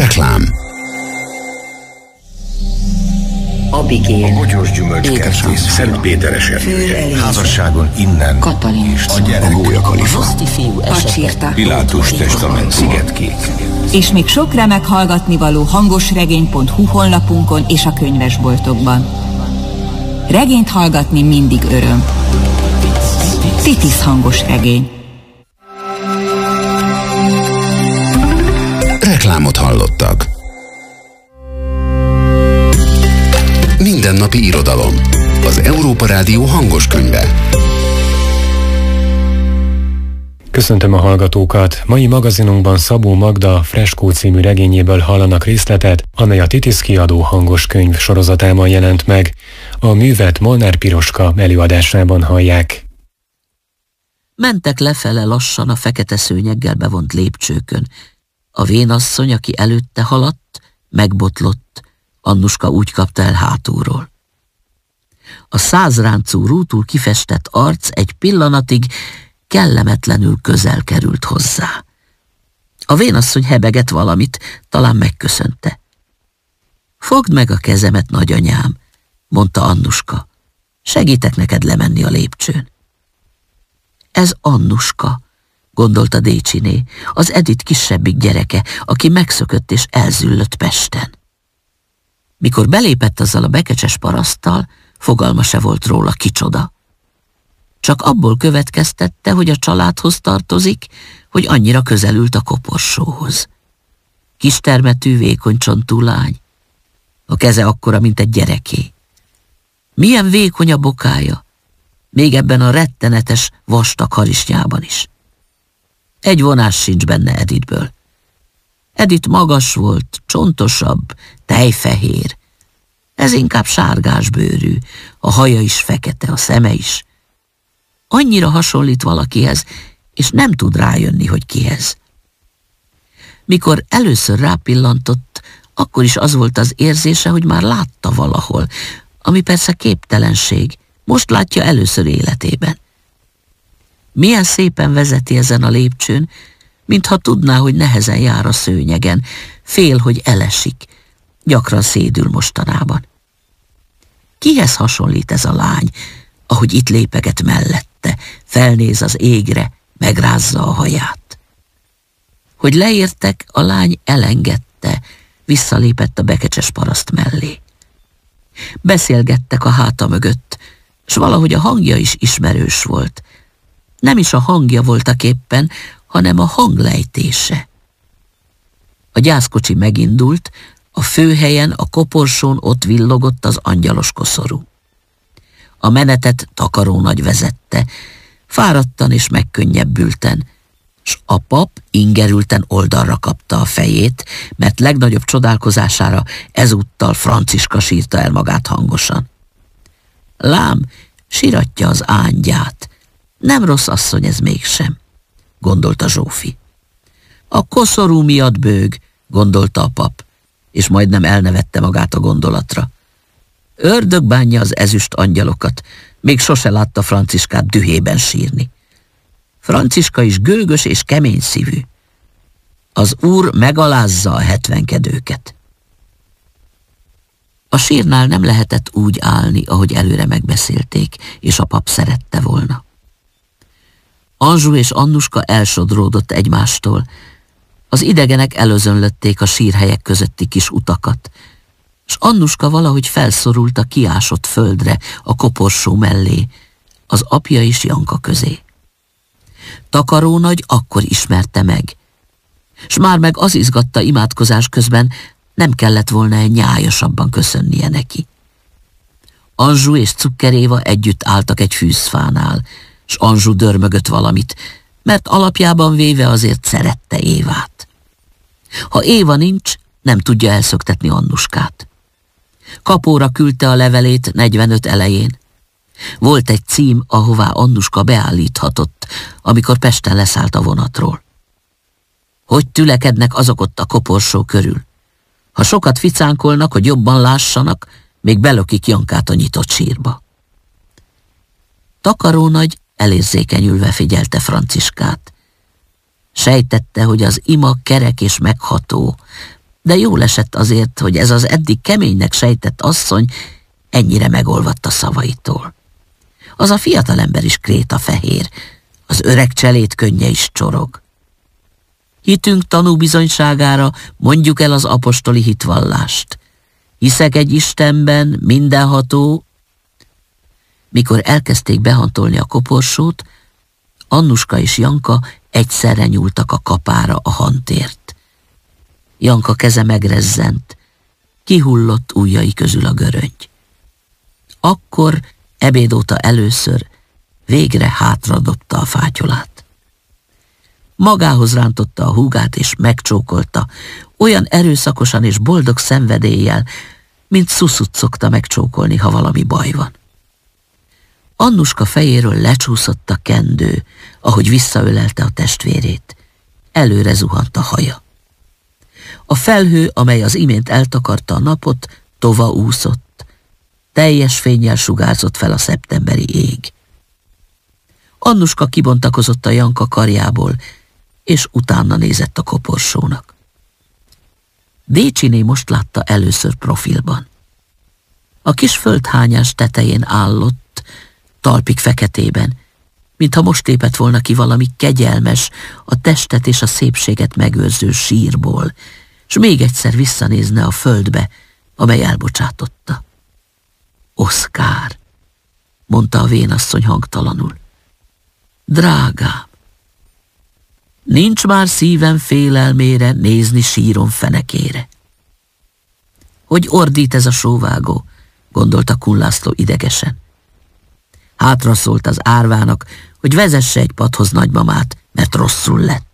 Reklám. Abigél, a Bogyós Gyümölcskertész Szentpéteres erdője. Házasságon innen. Katalin, A gyerek. A Gólyakalifa. Roszti fiú esete, Pilátus testament Szigetkék. És még sok remek hallgatnivaló hangosregény.hu honlapunkon és a könyvesboltokban. Regényt hallgatni mindig öröm. Titis hangos regény. Reklámot hallottak. Mindennapi irodalom. Az Európa Rádió hangos könyve. Köszöntöm a hallgatókat! Mai magazinunkban Szabó Magda Freskó című regényéből hallanak részletet, amely a Titis kiadó hangos könyv sorozatában jelent meg. A művet Molnár Piroska előadásában hallják. Mentek lefele lassan a fekete szőnyeggel bevont lépcsőkön. A vénasszony, aki előtte haladt, megbotlott, Annuska úgy kapta el hátulról. A 100 ráncú rútul kifestett arc egy pillanatig kellemetlenül közel került hozzá. A vénasszony hebegett valamit, talán megköszönte. Fogd meg a kezemet, nagyanyám, mondta Annuska. Segítek neked lemenni a lépcsőn. Ez Annuska, gondolta Décsiné, az Edith kisebbik gyereke, aki megszökött és elzüllött Pesten. Mikor belépett azzal a bekecses paraszttal, fogalma se volt róla, kicsoda. Csak abból következtette, hogy a családhoz tartozik, hogy annyira közel ült a koporsóhoz. Kistermetű, vékony csontú lány. A keze akkora, mint egy gyereké. Milyen vékony a bokája, még ebben a rettenetes, vastag harisnyában is. Egy vonás sincs benne Edithből. Edith magas volt, csontosabb, tejfehér. Ez inkább sárgás bőrű, a haja is fekete, a szeme is. Annyira hasonlít valakihez, és nem tud rájönni, hogy kihez. Mikor először rápillantott, akkor is az volt az érzése, hogy már látta valahol, ami persze képtelenség, most látja először életében. Milyen szépen vezeti ezen a lépcsőn, mintha tudná, hogy nehezen jár a szőnyegen, fél, hogy elesik, gyakran szédül mostanában. Kihez hasonlít ez a lány, ahogy itt lépeget mellette, felnéz az égre, megrázza a haját? Hogy leértek, a lány elengedte, visszalépett a bekecses paraszt mellé. Beszélgettek a háta mögött, s valahogy a hangja is ismerős volt. Nem is a hangja voltak éppen, hanem a hanglejtése. A gyászkocsi megindult, a főhelyen, a koporsón ott villogott az angyalos koszorú. A menetet Takarónagy vezette, fáradtan és megkönnyebbülten, s a pap ingerülten oldalra kapta a fejét, mert legnagyobb csodálkozására ezúttal Franciska sírta el magát hangosan. Lám, siratja az ángyát, nem rossz asszony ez mégsem, gondolta Zsófi. A koszorú miatt bőg, gondolta a pap, és majdnem elnevette magát a gondolatra. Ördög bánja az ezüst angyalokat, még sose látta Franciskát dühében sírni. Franciska is gőgös és kemény szívű. Az úr megalázza a 70-kedőket. A sírnál nem lehetett úgy állni, ahogy előre megbeszélték, és a pap szerette volna. Anzsú és Annuska elsodródott egymástól. Az idegenek elözönlötték a sírhelyek közötti kis utakat, s Annuska valahogy felszorult a kiásott földre, a koporsó mellé, az apja és Janka közé. Takarónagy akkor ismerte meg, s már meg az izgatta imádkozás közben, nem kellett volna nyájasabban köszönnie neki. Anzsú és Cukker Éva együtt álltak egy fűzfánál, s Anzsú dörmögött valamit, mert alapjában véve azért szerette Évát. Ha Éva nincs, nem tudja elszöktetni Annuskát. Kapóra küldte a levelét 45 elején. Volt egy cím, ahová Annuska beállíthatott, amikor Pesten leszállt a vonatról. Hogy tülekednek azok ott a koporsó körül? Ha sokat ficánkolnak, hogy jobban lássanak, még belökik Jankát a nyitott sírba. Takarónagy elérzékenyülve figyelte Franciskát. Sejtette, hogy az ima kerek és megható, de jól esett azért, hogy ez az eddig keménynek sejtett asszony ennyire megolvadt a szavaitól. Az a fiatalember is krétafehér, az öreg cselét könnye is csorog. Hitünk tanúbizonyságára mondjuk el az apostoli hitvallást. Hiszek egy Istenben, mindenható. Mikor elkezdték behantolni a koporsót, Annuska és Janka egyszerre nyúltak a kapára a hantért. Janka keze megrezzent, kihullott ujjai közül a göröngy. Akkor ebéd óta először végre hátradobta a fátyolát. Magához rántotta a húgát és megcsókolta, olyan erőszakosan és boldog szenvedéllyel, mint Szuszut szokta megcsókolni, ha valami baj van. Annuska fejéről lecsúszott a kendő, ahogy visszaölelte a testvérét. Előre zuhant a haja. A felhő, amely az imént eltakarta a napot, tova úszott. Teljes fénnyel sugárzott fel a szeptemberi ég. Annuska kibontakozott a Janka karjából, és utána nézett a koporsónak. Décsiné most látta először profilban. A kis földhányás tetején állott, talpig feketében, mintha most lépett volna ki valami kegyelmes, a testet és a szépséget megőrző sírból, s még egyszer visszanézne a földbe, amely elbocsátotta. Oszkár, mondta a vénasszony hangtalanul. Drágám, nincs már szívem félelmére nézni sírom fenekére. Hogy ordít ez a sóvágó, gondolta Kun László idegesen. Hátra szólt az árvának, hogy vezesse egy padhoz nagymamát, mert rosszul lett.